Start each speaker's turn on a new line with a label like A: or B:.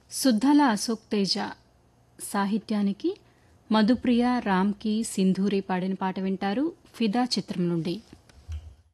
A: సుద్దాల అశోక్ తేజ సాహిత్యానికి మధుప్రియ, రామ్కి, సింధూరి పాడిన పాట వింటారు. ఫిదా చిత్రం నుండి.